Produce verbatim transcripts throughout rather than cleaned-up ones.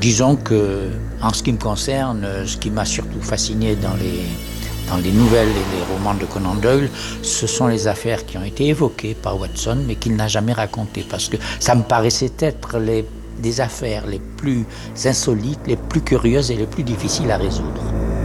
Disons que, en ce qui me concerne, ce qui m'a surtout fasciné dans les, dans les nouvelles et les romans de Conan Doyle, ce sont les affaires qui ont été évoquées par Watson, mais qu'il n'a jamais racontées, parce que ça me paraissait être les, des affaires les plus insolites, les plus curieuses et les plus difficiles à résoudre.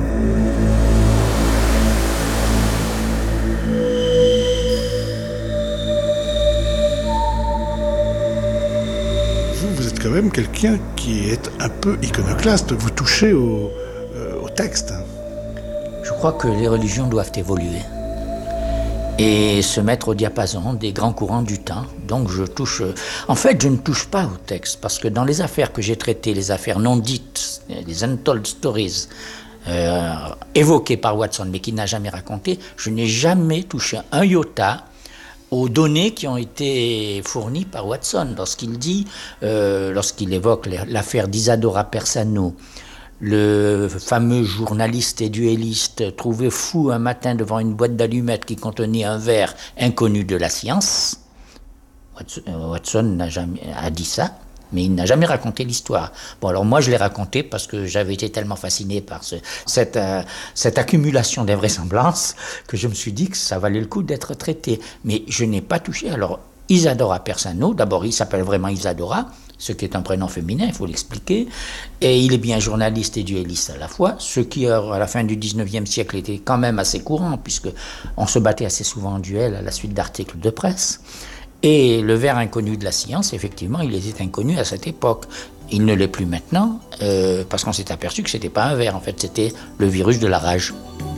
Quand même quelqu'un qui est un peu iconoclaste, vous touchez au, euh, au texte. Je crois que les religions doivent évoluer et se mettre au diapason des grands courants du temps. Donc je touche... En fait, je ne touche pas au texte, parce que dans les affaires que j'ai traitées, les affaires non dites, les untold stories, euh, évoquées par Watson, mais qu'il n'a jamais racontées, je n'ai jamais touché un iota aux données qui ont été fournies par Watson lorsqu'il dit, euh, lorsqu'il évoque l'affaire d'Isadora Persano, le fameux journaliste et duelliste trouvé fou un matin devant une boîte d'allumettes qui contenait un verre inconnu de la science. Watson, Watson n'a jamais a dit ça, mais il n'a jamais raconté l'histoire. Bon, alors moi je l'ai raconté parce que j'avais été tellement fasciné par ce, cette, euh, cette accumulation d'invraisemblances que je me suis dit que ça valait le coup d'être traité. Mais je n'ai pas touché. Alors, Isadora Persano, d'abord il s'appelle vraiment Isadora, ce qui est un prénom féminin, il faut l'expliquer, et il est bien journaliste et duelliste à la fois, ce qui à la fin du dix-neuvième siècle était quand même assez courant, puisqu'on se battait assez souvent en duel à la suite d'articles de presse. Et le ver inconnu de la science, effectivement, il était inconnu à cette époque. Il ne l'est plus maintenant, euh, parce qu'on s'est aperçu que ce n'était pas un ver, en fait, c'était le virus de la rage.